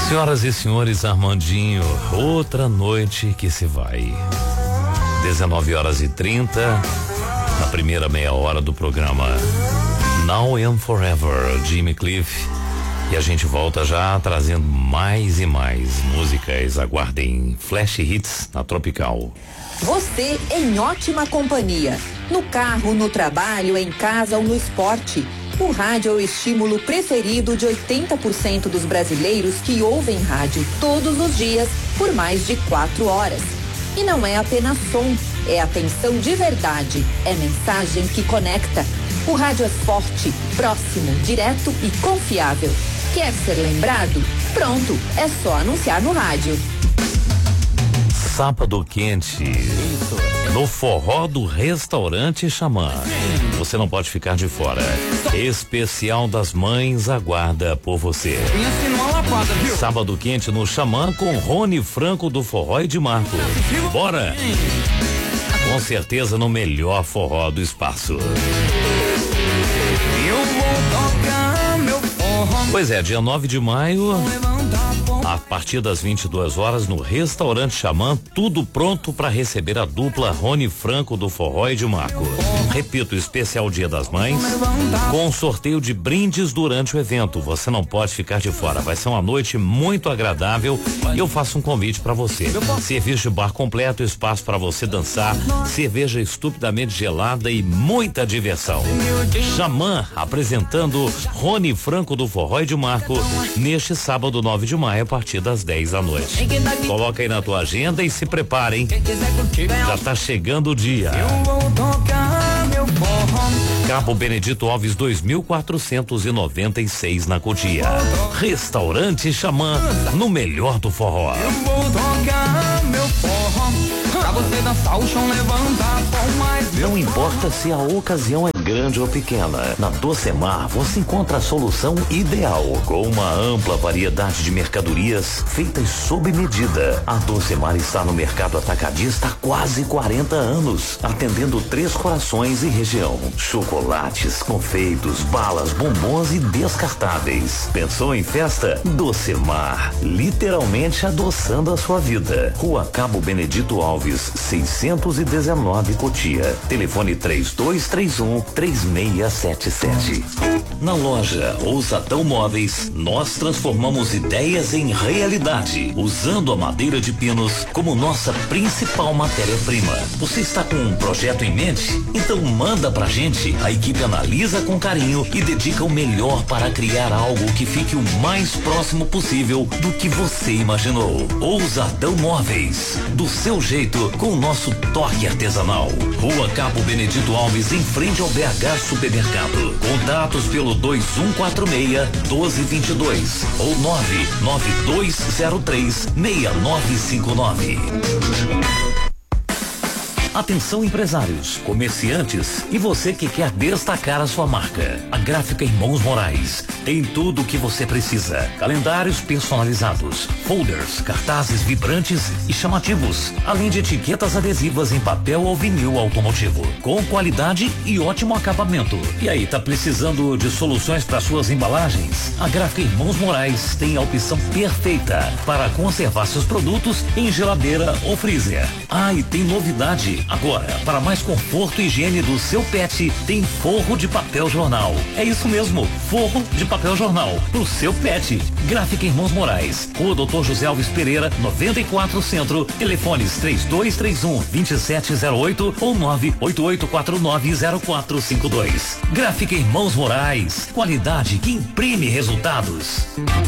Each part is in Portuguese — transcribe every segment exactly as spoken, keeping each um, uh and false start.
Senhoras e senhores, Armandinho, outra noite que se vai. dezenove horas e trinta, na primeira meia hora do programa Now and Forever, Jimmy Cliff. E a gente volta já trazendo mais e mais músicas. Aguardem Flash Hits na Tropical. Você em ótima companhia. No carro, no trabalho, em casa ou no esporte. O rádio é o estímulo preferido de oitenta por cento dos brasileiros que ouvem rádio todos os dias por mais de quatro horas. E não é apenas som, é atenção de verdade, é mensagem que conecta. O rádio é forte, próximo, direto e confiável. Quer ser lembrado? Pronto, é só anunciar no rádio. Sábado quente, no forró do Restaurante Xamã. Você não pode ficar de fora. Especial das Mães aguarda por você. Sábado quente no Xamã com Rony Franco do Forró e de Marco. Bora! Com certeza no melhor forró do espaço. Eu vou tocar meu forró. Pois é, dia nove de maio, a partir das vinte e duas horas, no Restaurante Xamã, tudo pronto para receber a dupla Rony Franco do Forró e de Marco. Repito, especial Dia das Mães, com sorteio de brindes durante o evento. Você não pode ficar de fora. Vai ser uma noite muito agradável e eu faço um convite para você. Serviço de bar completo, espaço para você dançar, cerveja estupidamente gelada e muita diversão. Xamã apresentando Rony Franco do Forró e de Marco neste sábado nove de maio, a partir das dez da noite. Coloca aí na tua agenda e se preparem. Já tá chegando o dia. Cabo Benedito Alves dois mil quatrocentos e noventa e seis na Cotia. Restaurante Xamã, no melhor do forró. Eu vou tocar meu forró. Pra você dançar o chão, levantar palmas. Não importa se a ocasião é grande ou pequena, na Docemar você encontra a solução ideal. Com uma ampla variedade de mercadorias feitas sob medida. A Docemar está no mercado atacadista há quase quarenta anos, atendendo Três Corações e região. Chocolates, confeitos, balas, bombons e descartáveis. Pensou em festa? Docemar, literalmente adoçando a sua vida. Rua Cabo Benedito Alves, seiscentos e dezenove, Cotia. Telefone três dois três um, três seis sete sete. Na loja Ousadão Móveis, nós transformamos ideias em realidade, usando a madeira de pinos como nossa principal matéria-prima. Você está com um projeto em mente? Então manda pra gente, a equipe analisa com carinho e dedica o melhor para criar algo que fique o mais próximo possível do que você imaginou. Ousadão Móveis, do seu jeito, com o nosso toque artesanal. Rua Cabo Benedito Alves, em frente ao B H Supermercado. Contatos pelo dois um quatro seis, um dois dois dois ou nove nove dois zero três, seis nove cinco nove. Atenção empresários, comerciantes e você que quer destacar a sua marca. A Gráfica Irmãos Morais tem tudo o que você precisa. Calendários personalizados, folders, cartazes vibrantes e chamativos, além de etiquetas adesivas em papel ou vinil automotivo, com qualidade e ótimo acabamento. E aí, tá precisando de soluções para suas embalagens? A Gráfica Irmãos Morais tem a opção perfeita para conservar seus produtos em geladeira ou freezer. Ah, e tem novidade. Agora, para mais conforto e higiene do seu pet, tem forro de papel jornal. É isso mesmo, forro de papel jornal pro seu pet. Gráfica Irmãos Morais, Rua Doutor José Alves Pereira, noventa e quatro Centro. Telefones três dois três um, dois sete zero oito ou nove oito oito quatro nove zero quatro cinco dois. Gráfica Irmãos Morais, qualidade que imprime resultados.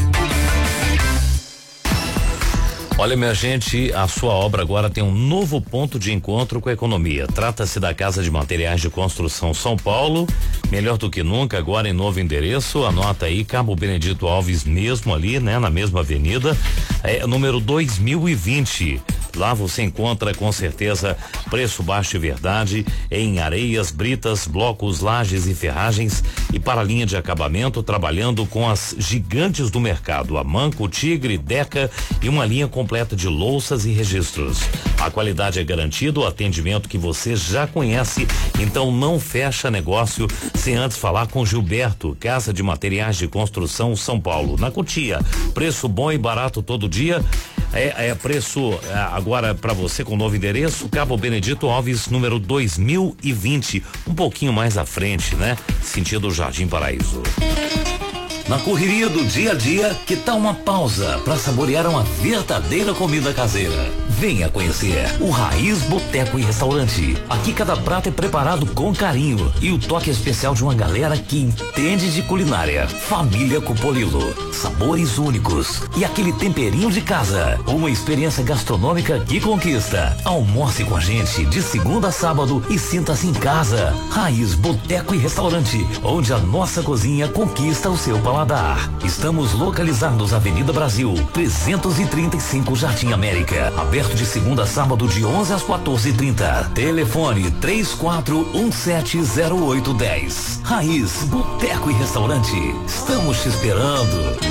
Olha, minha gente, a sua obra agora tem um novo ponto de encontro com a economia. Trata-se da Casa de Materiais de Construção São Paulo, melhor do que nunca, agora em novo endereço. Anota aí, Cabo Benedito Alves mesmo ali, né? Na mesma avenida, é número dois mil e vinte. Lá você encontra com certeza preço baixo de verdade em areias, britas, blocos, lajes e ferragens, e para a linha de acabamento trabalhando com as gigantes do mercado, a Manco, Tigre, Deca e uma linha completa de louças e registros. A qualidade é garantida, o atendimento que você já conhece, então não fecha negócio sem antes falar com Gilberto, Casa de Materiais de Construção, São Paulo. Na Cotia, preço bom e barato todo dia. É, é preço é, agora para você com novo endereço, Cabo Benedito Alves, número dois mil e vinte, um pouquinho mais à frente, né? Sentido Jardim Paraíso. Na correria do dia a dia, que tal uma pausa para saborear uma verdadeira comida caseira? Venha conhecer o Raiz Boteco e Restaurante. Aqui cada prato é preparado com carinho e o toque especial de uma galera que entende de culinária. Família Cupolilo, sabores únicos e aquele temperinho de casa. Uma experiência gastronômica que conquista. Almoce com a gente de segunda a sábado e sinta-se em casa. Raiz Boteco e Restaurante, onde a nossa cozinha conquista o seu paladar. Estamos localizados na Avenida Brasil, trezentos e trinta e cinco, Jardim América. Aberto de segunda a sábado de onze às quatorze e trinta. Telefone três quatro um sete zero oito um zero. Raiz Boteco e Restaurante. Estamos te esperando.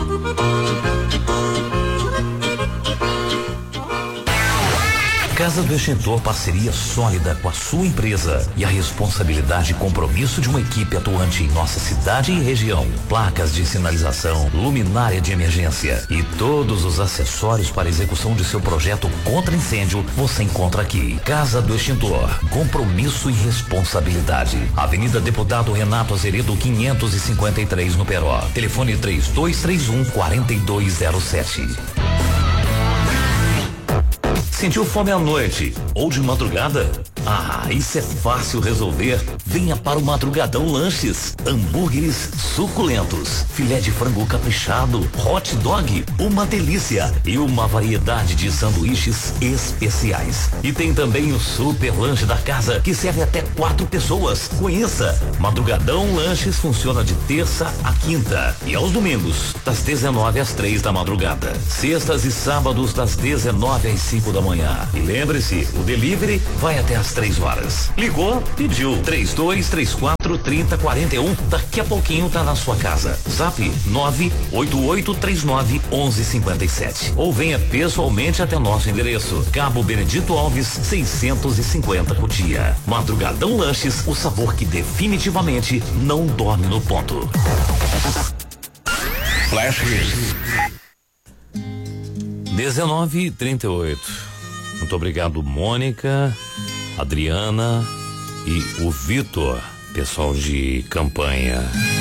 Casa do Extintor, parceria sólida com a sua empresa e a responsabilidade e compromisso de uma equipe atuante em nossa cidade e região. Placas de sinalização, luminária de emergência e todos os acessórios para execução de seu projeto contra incêndio você encontra aqui. Casa do Extintor, compromisso e responsabilidade. Avenida Deputado Renato Azeredo quinhentos e cinquenta e três no Peró. Telefone três dois três um quatro dois zero sete. Sentiu fome à noite ou de madrugada? Ah, isso é fácil resolver. Venha para o Madrugadão Lanches. Hambúrgueres suculentos, filé de frango caprichado, hot dog, uma delícia e uma variedade de sanduíches especiais. E tem também o super lanche da casa que serve até quatro pessoas. Conheça. Madrugadão Lanches funciona de terça a quinta e aos domingos das dezenove às três da madrugada. Sextas e sábados das dezenove às cinco da manhã. E lembre-se, o delivery vai até às três horas. Ligou, pediu. três dois três quatro, trinta, quarenta e um. Daqui a pouquinho tá na sua casa. Zap nove oito oito três nove onze cinquenta e sete. Ou venha pessoalmente até nosso endereço. Cabo Benedito Alves, seiscentos e cinquenta, Cotia. Madrugadão Lanches, o sabor que definitivamente não dorme no ponto. Flash dezenove e trinta e oito. Muito obrigado, Mônica, Adriana e o Vitor, pessoal de campanha.